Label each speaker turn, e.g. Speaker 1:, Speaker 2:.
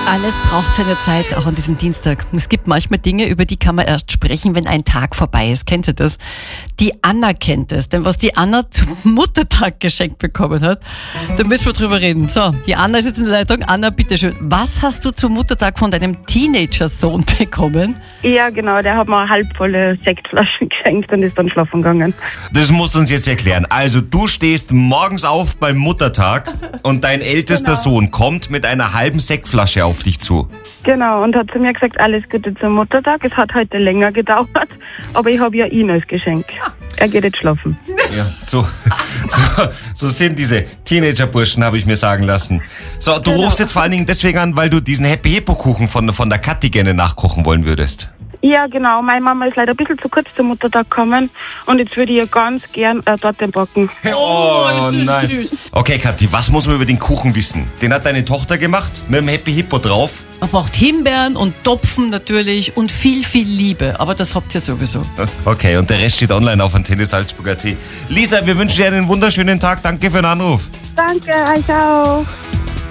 Speaker 1: Alles braucht seine Zeit, auch an diesem Dienstag. Es gibt manchmal Dinge, über die kann man erst sprechen, wenn ein Tag vorbei ist. Kennt ihr das? Die Anna kennt es. Denn was die Anna zum Muttertag geschenkt bekommen hat, da müssen wir drüber reden. So, die Anna ist jetzt in der Leitung. Anna, bitteschön. Was hast du zum Muttertag von deinem Teenager-Sohn bekommen?
Speaker 2: Ja, genau. Der hat mir eine halbvolle Sektflasche geschenkt und ist dann schlafen gegangen.
Speaker 3: Das musst du uns jetzt erklären. Also du stehst morgens auf beim Muttertag und dein ältester Sohn kommt mit einer halben Sektflasche auf dich zu.
Speaker 2: Genau, und hat zu mir gesagt, alles Gute zum Muttertag. Es hat heute länger gedauert, aber ich habe ja ihn als Geschenk. Er geht jetzt schlafen.
Speaker 3: Ja, so sind diese Teenager-Burschen, habe ich mir sagen lassen. So, du rufst jetzt vor allen Dingen deswegen an, weil du diesen Happy Hippo Kuchen von der Kathi gerne nachkochen wollen würdest.
Speaker 2: Ja, genau. Meine Mama ist leider ein bisschen zu kurz zum Muttertag gekommen und jetzt würde ich ihr ganz gern Torte backen.
Speaker 3: Oh nein. Süß. Okay, Kathi, was muss man über den Kuchen wissen? Den hat deine Tochter gemacht, mit dem Happy Hippo drauf.
Speaker 1: Man braucht Himbeeren und Topfen natürlich und viel, viel Liebe. Aber das habt ihr sowieso.
Speaker 3: Okay, und der Rest steht online auf antenne-salzburg.at. Lisa, wir wünschen dir einen wunderschönen Tag. Danke für den Anruf.
Speaker 2: Danke, euch auch.